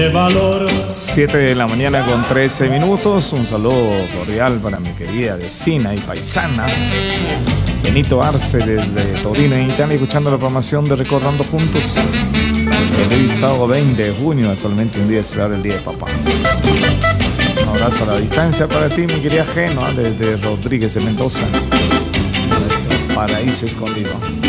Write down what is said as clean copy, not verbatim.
Valor. 7 de la mañana con 13 minutos. Un saludo cordial para mi querida vecina y paisana Benito Arce desde Torino, en Italia, escuchando la programación de Recordando Juntos. El sábado 20 de junio, solamente un día será el día de papá. Un abrazo a la distancia para ti, mi querida Geno, desde Rodríguez de Mendoza, nuestro paraíso escondido.